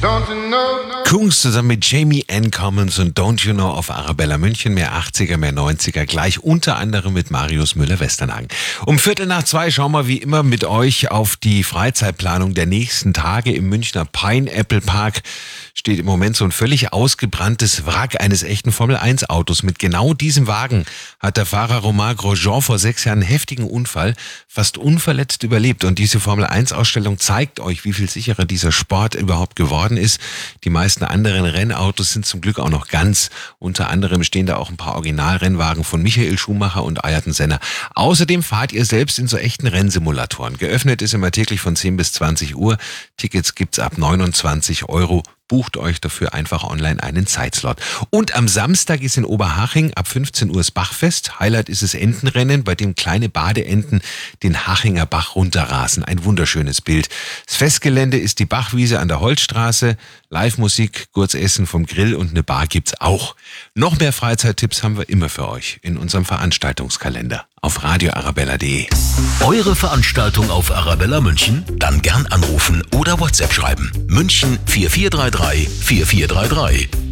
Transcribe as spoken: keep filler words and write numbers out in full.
Kungs zusammen mit Jamie Ann Commons und Don't You Know auf Arabella München, mehr achtziger, mehr neunziger, gleich unter anderem mit Marius Müller-Westernhagen. Um Viertel nach zwei schauen wir wie immer mit euch auf die Freizeitplanung der nächsten Tage. Im Münchner Pineapple Park steht im Moment so ein völlig ausgebranntes Wrack eines echten Formel eins Autos. Mit genau diesem Wagen hat der Fahrer Romain Grosjean vor sechs Jahren einen heftigen Unfall fast unverletzt überlebt. Und diese Formel eins Ausstellung zeigt euch, wie viel sicherer dieser Sport überhaupt geworden ist. Die meisten anderen Rennautos sind zum Glück auch noch ganz. Unter anderem stehen da auch ein paar Originalrennwagen von Michael Schumacher und Ayrton Senna. Außerdem fahrt ihr selbst in so echten Rennsimulatoren. Geöffnet ist immer täglich von zehn bis zwanzig Uhr. Tickets gibt's ab neunundzwanzig Euro. Bucht euch dafür einfach online einen Zeitslot. Und am Samstag ist in Oberhaching ab fünfzehn Uhr das Bachfest. Highlight ist das Entenrennen, bei dem kleine Badeenten den Hachinger Bach runterrasen. Ein wunderschönes Bild. Das Festgelände ist die Bachwiese an der Holzstraße. Live-Musik, Gurtsessen vom Grill und eine Bar gibt's auch. Noch mehr Freizeittipps haben wir immer für euch in unserem Veranstaltungskalender auf radio arabella punkt de. Eure Veranstaltung auf Arabella München? Dann gern anrufen oder WhatsApp schreiben. München vier vier drei drei vier vier drei drei.